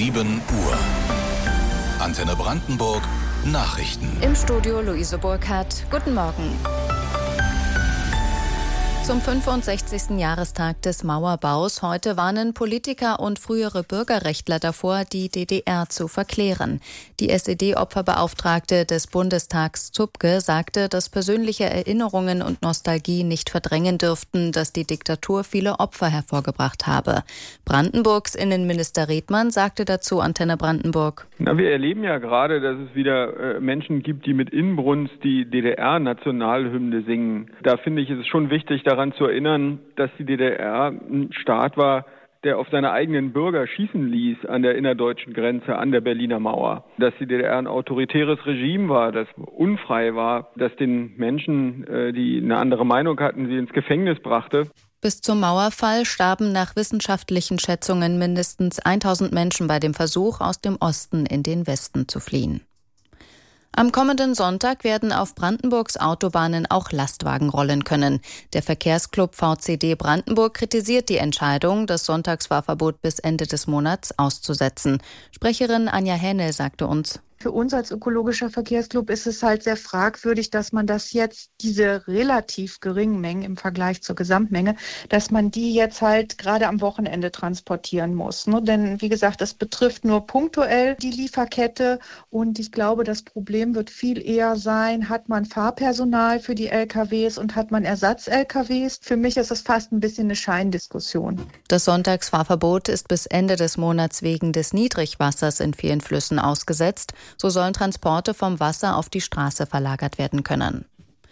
7 Uhr. Antenne Brandenburg, Nachrichten. Im Studio Luise Burkhardt. Guten Morgen. Zum 65. Jahrestag des Mauerbaus heute warnen Politiker und frühere Bürgerrechtler davor, die DDR zu verklären. Die SED-Opferbeauftragte des Bundestags Zupke sagte, dass persönliche Erinnerungen und Nostalgie nicht verdrängen dürften, dass die Diktatur viele Opfer hervorgebracht habe. Brandenburgs Innenminister Redmann sagte dazu Antenne Brandenburg: Wir erleben ja gerade, dass es wieder Menschen gibt, die mit Inbrunst die DDR-Nationalhymne singen. Da finde ich, ist es schon wichtig, daran zu erinnern, dass die DDR ein Staat war, der auf seine eigenen Bürger schießen ließ an der innerdeutschen Grenze, an der Berliner Mauer. Dass die DDR ein autoritäres Regime war, das unfrei war, das den Menschen, die eine andere Meinung hatten, sie ins Gefängnis brachte. Bis zum Mauerfall starben nach wissenschaftlichen Schätzungen mindestens 1000 Menschen bei dem Versuch, aus dem Osten in den Westen zu fliehen. Am kommenden Sonntag werden auf Brandenburgs Autobahnen auch Lastwagen rollen können. Der Verkehrsclub VCD Brandenburg kritisiert die Entscheidung, das Sonntagsfahrverbot bis Ende des Monats auszusetzen. Sprecherin Anja Hähnel sagte uns: Für uns als ökologischer Verkehrsclub ist es halt sehr fragwürdig, dass man das jetzt, diese relativ geringen Mengen im Vergleich zur Gesamtmenge, dass man die jetzt halt gerade am Wochenende transportieren muss. Denn wie gesagt, das betrifft nur punktuell die Lieferkette und ich glaube, das Problem wird viel eher sein, hat man Fahrpersonal für die LKWs und hat man Ersatz-LKWs? Für mich ist es fast ein bisschen eine Scheindiskussion. Das Sonntagsfahrverbot ist bis Ende des Monats wegen des Niedrigwassers in vielen Flüssen ausgesetzt. So sollen Transporte vom Wasser auf die Straße verlagert werden können.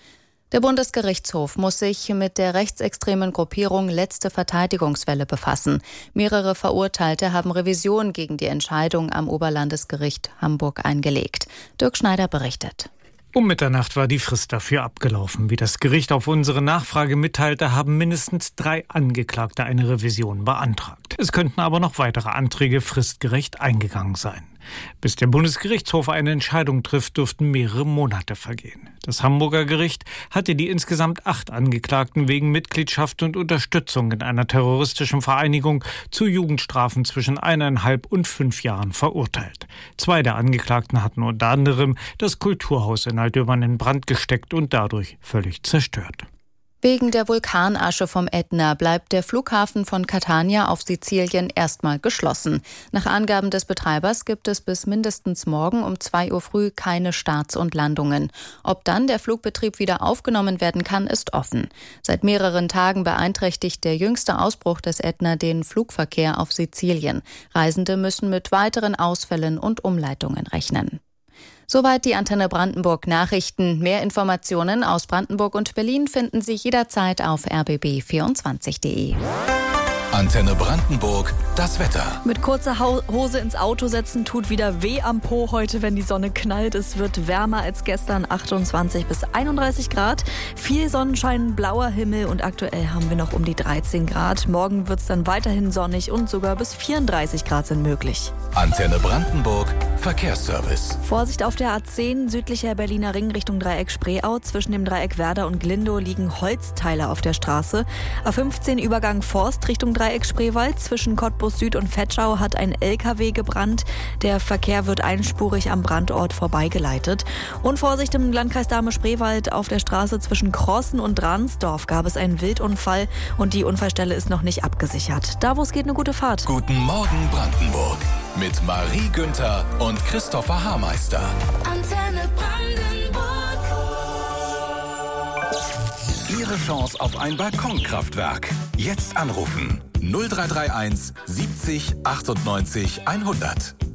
Der Bundesgerichtshof muss sich mit der rechtsextremen Gruppierung Letzte Verteidigungswelle befassen. Mehrere Verurteilte haben Revision gegen die Entscheidung am Oberlandesgericht Hamburg eingelegt. Dirk Schneider berichtet. Um Mitternacht war die Frist dafür abgelaufen. Wie das Gericht auf unsere Nachfrage mitteilte, haben mindestens 3 Angeklagte eine Revision beantragt. Es könnten aber noch weitere Anträge fristgerecht eingegangen sein. Bis der Bundesgerichtshof eine Entscheidung trifft, dürften mehrere Monate vergehen. Das Hamburger Gericht hatte die insgesamt 8 Angeklagten wegen Mitgliedschaft und Unterstützung in einer terroristischen Vereinigung zu Jugendstrafen zwischen 1,5 und 5 Jahren verurteilt. 2 der Angeklagten hatten unter anderem das Kulturhaus in Altdöbern in Brand gesteckt und dadurch völlig zerstört. Wegen der Vulkanasche vom Ätna bleibt der Flughafen von Catania auf Sizilien erstmal geschlossen. Nach Angaben des Betreibers gibt es bis mindestens morgen um 2 Uhr früh keine Starts und Landungen. Ob dann der Flugbetrieb wieder aufgenommen werden kann, ist offen. Seit mehreren Tagen beeinträchtigt der jüngste Ausbruch des Ätna den Flugverkehr auf Sizilien. Reisende müssen mit weiteren Ausfällen und Umleitungen rechnen. Soweit die Antenne Brandenburg Nachrichten. Mehr Informationen aus Brandenburg und Berlin finden Sie jederzeit auf rbb24.de. Antenne Brandenburg, das Wetter. Mit kurzer Hose ins Auto setzen tut wieder weh am Po heute, wenn die Sonne knallt. Es wird wärmer als gestern, 28 bis 31 Grad. Viel Sonnenschein, blauer Himmel und aktuell haben wir noch um die 13 Grad. Morgen wird es dann weiterhin sonnig und sogar bis 34 Grad sind möglich. Antenne Brandenburg, Verkehrsservice. Vorsicht auf der A10, südlicher Berliner Ring Richtung Dreieck Spreeau. Zwischen dem Dreieck Werder und Glindow liegen Holzteile auf der Straße. A15 Übergang Forst Richtung Dreieck Spreewald. Zwischen Cottbus Süd und Vetschau hat ein LKW gebrannt. Der Verkehr wird einspurig am Brandort vorbeigeleitet. Und Vorsicht im Landkreis Dahme-Spreewald, auf der Straße zwischen Crossen und Ransdorf gab es einen Wildunfall und die Unfallstelle ist noch nicht abgesichert. Da, wo es geht, eine gute Fahrt. Guten Morgen Brandenburg mit Marie Günther und Christopher Haarmeister. Antenne Brandenburg. Ihre Chance auf ein Balkonkraftwerk. Jetzt anrufen. 0331 70 98 100.